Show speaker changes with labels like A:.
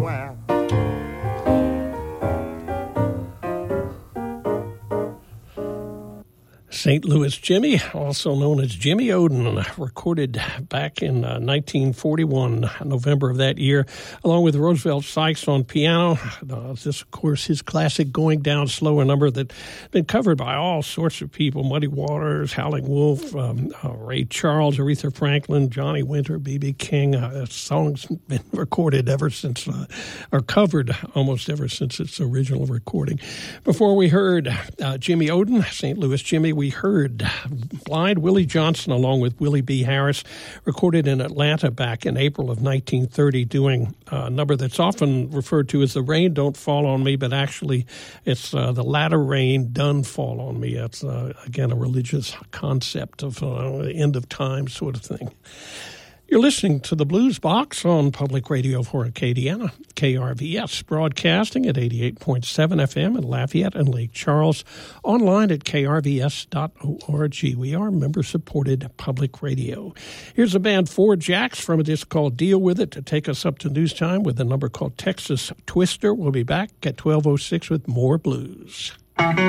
A: Wow.
B: St. Louis Jimmy, also known as Jimmy Oden, recorded back in 1941, November of that year, along with Roosevelt Sykes on piano. This, of course, his classic Going Down Slow, a number that's been covered by all sorts of people: Muddy Waters, Howlin' Wolf, Ray Charles, Aretha Franklin, Johnny Winter, B.B. King. Song's been recorded ever since, or covered almost ever since its original recording. Before we heard Jimmy Oden, St. Louis Jimmy, we heard Blind Willie Johnson along with Willie B. Harris, recorded in Atlanta back in April of 1930, doing a number that's often referred to as The Rain Don't Fall on Me, but actually it's The Latter Rain Done Fall on Me. It's, again, a religious concept of end of time sort of thing. You're listening to the Blues Box on Public Radio for Acadiana, KRVS, broadcasting at 88.7 FM in Lafayette and Lake Charles, online at krvs.org. We are member-supported public radio. Here's a band, Four Jacks, from a disc called Deal With It, to take us up to news time with a number called Texas Twister. We'll be back at 12:06 with more blues.